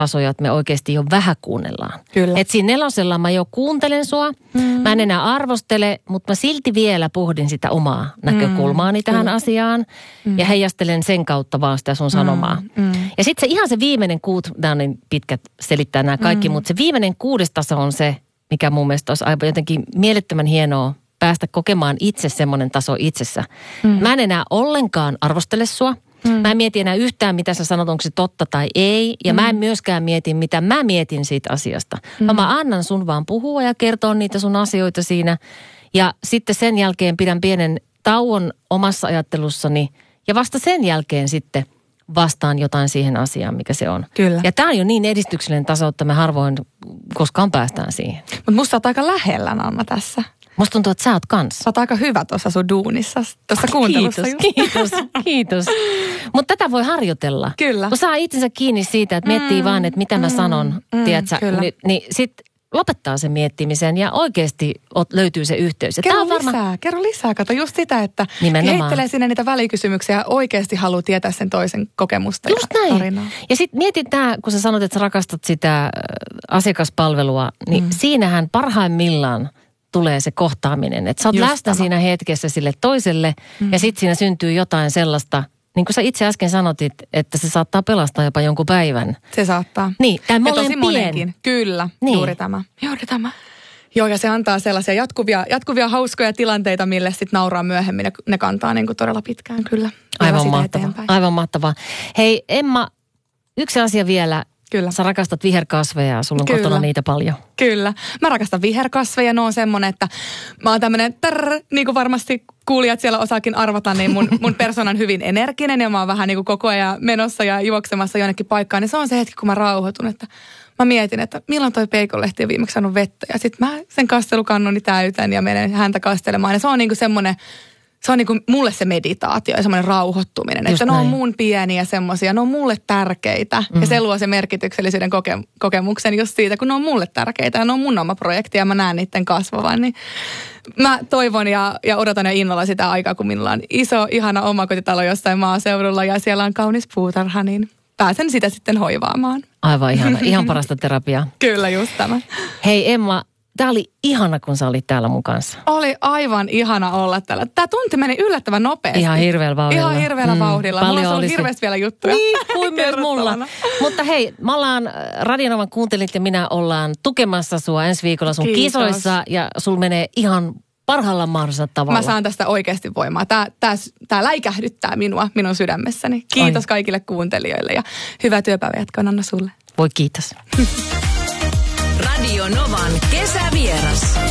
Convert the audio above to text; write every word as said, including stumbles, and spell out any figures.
tasoja, että me oikeasti jo vähän kuunnellaan. Kyllä. Et siinä nelosella mä jo kuuntelen sua, mm. mä en enää arvostele, mutta mä silti vielä pohdin sitä omaa näkökulmaani mm. tähän Kyllä. asiaan mm. ja heijastelen sen kautta vaan sitä sun sanomaa. Mm. Mm. Ja sitten se ihan se viimeinen kuut, nämä on niin pitkät selittää nämä kaikki, mm. mutta se viimeinen kuudes taso on se, mikä mun mielestä olisi aivan jotenkin mielettömän hienoa päästä kokemaan itse semmoinen taso itsessä. Mm. Mä en enää ollenkaan arvostele sua. Mm. Mä en mieti enää yhtään, mitä sä sanot, onko se totta tai ei. Ja mm. mä en myöskään mieti, mitä mä mietin siitä asiasta. Mm. Mä annan sun vaan puhua ja kertoa niitä sun asioita siinä. Ja sitten sen jälkeen pidän pienen tauon omassa ajattelussani. Ja vasta sen jälkeen sitten vastaan jotain siihen asiaan, mikä se on. Kyllä. Ja tää on jo niin edistyksellinen taso, että me harvoin koskaan päästään siihen. Mutta musta oot aika lähellä, Nanna, tässä. Musta tuntuu, että sä oot kanssa. Sä oot aika hyvä tuossa sun duunissa, tuossa kuuntelussa. Kiitos, kiitos, kiitos. Mutta tätä voi harjoitella. Kyllä. Kun saa itsensä kiinni siitä, että miettii mm, vaan, että mitä mä mm, sanon, mm, tiedätkö, niin, niin sit lopettaa sen miettimisen ja oikeasti löytyy se yhteys. Ja kerro varma... lisää, kerro lisää. Kato just sitä, että Nimenomaan. Heittelee sinne niitä välikysymyksiä ja oikeasti haluaa tietää sen toisen kokemusta just ja näin. tarinaa. Ja sitten mietit tämä, kun sä sanot, että sä rakastat sitä asiakaspalvelua, niin mm. siinähän parhaimmillaan tulee se kohtaaminen. Että sä oot just läsnä tämä. Siinä hetkessä sille toiselle mm. ja sitten siinä syntyy jotain sellaista, niin kuin sä itse äsken sanotit, että se saattaa pelastaa jopa jonkun päivän. Se saattaa. Niin, tämä ja tosi monenkin. Kyllä, niin. juuri tämä. Juuri tämä. Joo, ja se antaa sellaisia jatkuvia, jatkuvia hauskoja tilanteita, mille sitten nauraa myöhemmin. Ne, ne kantaa niin kuin todella pitkään, kyllä. Aivan mahtavaa. Aivan mahtavaa. Hei Emma, yksi asia vielä. Kyllä. Sä rakastat viherkasveja ja sulla on Kyllä. kotona niitä paljon. Kyllä. Mä rakastan viherkasveja. Ne on semmoinen, että mä oon tämmönen trrr, niin kuin varmasti kuulijat siellä osaakin arvata, niin mun, mun persona on hyvin energinen ja mä oon vähän niin kuin koko ajan menossa ja juoksemassa jonnekin paikkaan. Niin se on se hetki, kun mä rauhoitun, että mä mietin, että milloin toi peikonlehti on viimeksi saanut vettä. Ja sit mä sen kastelukannoni täytän ja menen häntä kastelemaan. Ja se on niin kuin semmoinen... Se on niin kuin mulle se meditaatio ja semmoinen rauhoittuminen, just että näin. ne on mun pieniä semmoisia, ne on mulle tärkeitä. Mm. Ja se luo se merkityksellisyyden koke- kokemuksen just siitä, kun ne on mulle tärkeitä ja ne on mun oma projekti ja mä näen niiden kasvavan. Niin mä toivon ja, ja odotan ja innolla sitä aikaa, kun minulla on iso, ihana omakotitalo jossain maaseudulla ja siellä on kaunis puutarha, niin pääsen sitä sitten hoivaamaan. Aivan ihana, ihan parasta terapiaa. Kyllä, just tämä. Hei Emma, tää oli ihana, kun sä olit täällä mun kanssa. Oli aivan ihana olla täällä. Tää tunti meni yllättävän nopeasti. Ihan hirveällä vauhdilla. Ihan hirveällä mm, vauhdilla. Mulla on olisi hirveästi vielä juttuja. Niin, kuin myös mulla. Mutta hei, me ollaan, Radionovan kuuntelit ja minä ollaan tukemassa sua ensi viikolla sun Kiitos. kisoissa. Ja sul menee ihan parhaalla mahdollisella tavalla. Mä saan tästä oikeasti voimaa. Tää, tää, tää läikähdyttää minua, minun sydämessäni. Kiitos Oi. kaikille kuuntelijoille ja hyvää työpäivää jatkoa, Nanna, sulle. Voi kiitos. Radio Novan kesävieras.